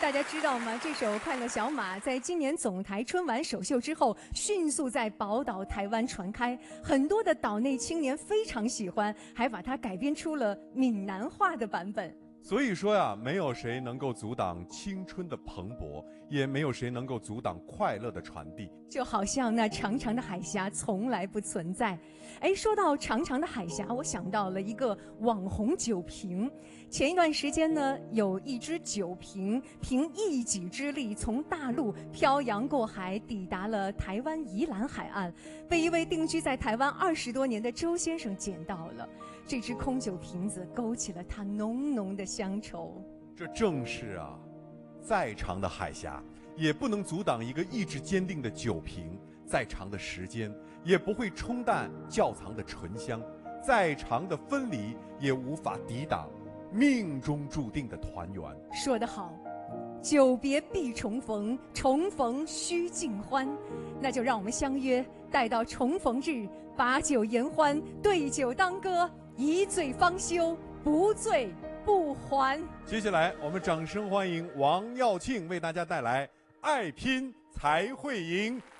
大家知道吗？这首《快乐小马》在今年总台春晚首秀之后，迅速在宝岛台湾传开，很多的岛内青年非常喜欢，还把它改编出了闽南话的版本。 所以说呀，没有谁能够阻挡青春的蓬勃，也没有谁能够阻挡快乐的传递。 就好像那长长的海峡从来不存在。哎，说到长长的海峡，我想到了一个网红酒瓶。前一段时间呢，有一只酒瓶凭一己之力从大陆漂洋过海，抵达了台湾宜兰海岸，被一位定居在台湾20多年的周先生捡到了。这只空酒瓶子勾起了他浓浓的乡愁。 这正是啊，再长的海峡也不能阻挡一个意志坚定的酒瓶，再长的时间也不会冲淡窖藏的醇香，再长的分离也无法抵挡命中注定的团圆。 说得好，久别必重逢，重逢须尽欢。那就让我们相约，待到重逢日，把酒言欢，对酒当歌，一醉方休，不醉不还。 接下来我们掌声欢迎王耀庆为大家带来《爱拼才会赢》。